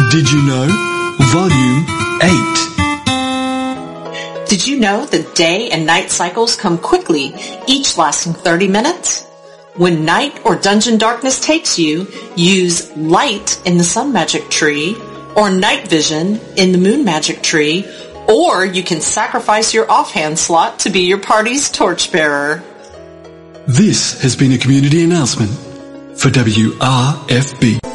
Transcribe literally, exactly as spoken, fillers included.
Did you know? Volume eight. Did you know that day and night cycles come quickly, each lasting thirty minutes? When night or dungeon darkness takes you, use light in the sun magic tree, or night vision in the moon magic tree, or you can sacrifice your offhand slot to be your party's torchbearer. This has been a community announcement for W R F B.